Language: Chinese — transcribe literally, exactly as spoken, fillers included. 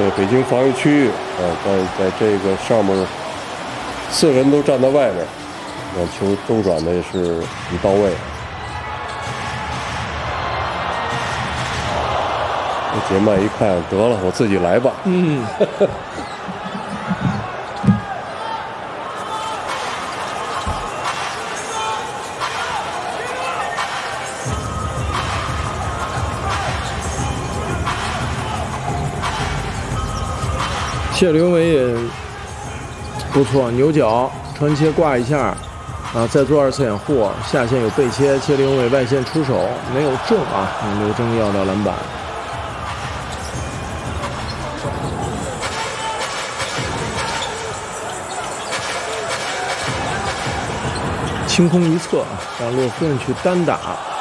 对，北京防御区域啊，在在这个上面，四个人都站在外面，那球周转的也是很到位。杰曼一看，得了，我自己来吧。 嗯。谢刘伟也不错，牛角传切挂一下，啊，再做二次掩护，下线有背切，谢刘伟外线出手没有中啊，刘铮要到篮板。清空一侧，让洛夫人去单打。